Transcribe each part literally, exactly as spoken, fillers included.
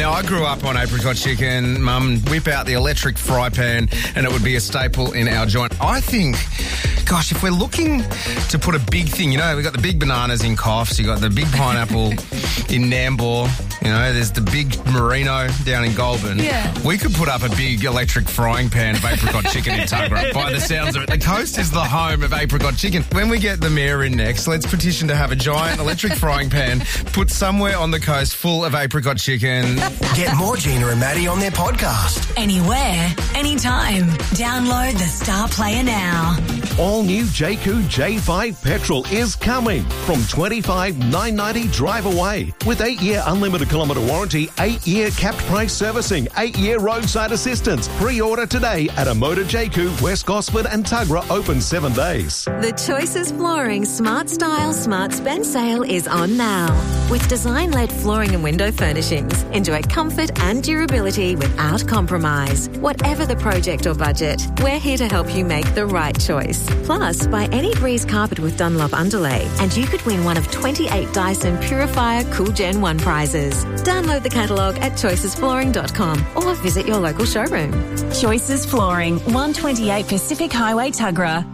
Now, I grew up on apricot chicken. Mum, whip out the electric fry pan and it would be a staple in our joint. I think, gosh, if we're looking to put a big thing, you know, we've got the big bananas in Coffs, you've got the big pineapple in Nambour, you know, there's the big merino down in Goulburn. Yeah. We could put up a big electric frying pan of apricot chicken in Tuggerah, by the sounds of it. The coast is the home of apricot chicken. When we get the mayor in next, let's petition to have a giant electric frying pan put somewhere on the coast full of apricot chicken. Get more Gina and Maddie on their podcast. Anywhere, anytime. Download the Star Player now. All new J Q J five petrol is coming from twenty-five thousand nine hundred ninety dollars drive away with eight-year unlimited kilometre warranty, eight-year capped price servicing, eight-year roadside assistance. Pre-order today at a Motor J Q, West Gosford and Tuggerah, open seven days. The Choices Flooring Smart Style Smart Spend sale is on now. With design-led flooring and window furnishings, enjoy comfort and durability without compromise. Whatever the project or budget, we're here to help you make the right choice. Plus, buy any Breeze carpet with Dunlop underlay and you could win one of twenty-eight Dyson Purifier Cool Gen one prizes. Download the catalogue at choices flooring dot com or visit your local showroom. Choices Flooring, one twenty-eight Pacific Highway, Tuggerah.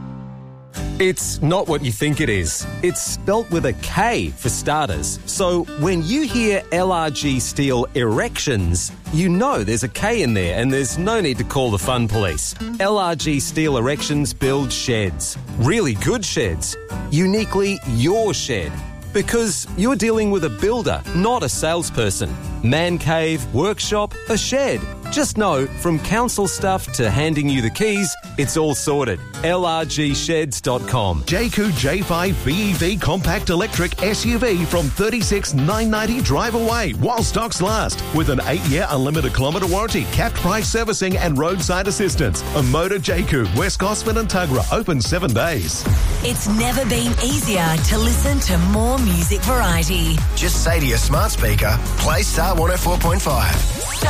It's not what you think it is. It's spelt with a K for starters. So when you hear L R G Steel Erections, you know there's a K in there and there's no need to call the fun police. L R G Steel Erections build sheds. Really good sheds. Uniquely your shed. Because you're dealing with a builder, not a salesperson. Man cave, workshop, a shed. Just know, from council stuff to handing you the keys, it's all sorted. L R G sheds dot com. J Q J five B E V compact electric S U V from thirty-six thousand nine hundred ninety dollars drive away while stocks last with an eight-year unlimited kilometre warranty, capped price servicing and roadside assistance. A Motor J Q, West Gosford and Tuggerah, open seven days. It's never been easier to listen to more music variety. Just say to your smart speaker, play Star one oh four point five.